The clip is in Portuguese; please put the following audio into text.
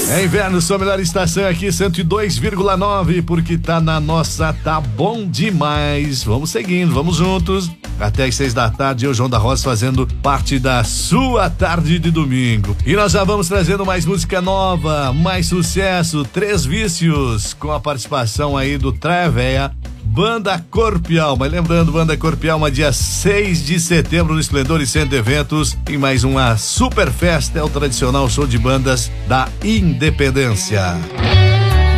É inverno, sua melhor estação aqui, 102,9, porque tá na nossa, tá bom demais. Vamos seguindo, vamos juntos. Até às 6 da tarde, eu, João da Roça, fazendo parte da sua tarde de domingo. E nós já vamos trazendo mais música nova, mais sucesso, 3 Vícios, com a participação aí do Traveia, Banda Corpo e Alma. Lembrando, Banda Corpo e Alma, dia 6 de setembro no Esplendor e Centro de Eventos, em mais uma super festa, é o tradicional show de bandas da Independência.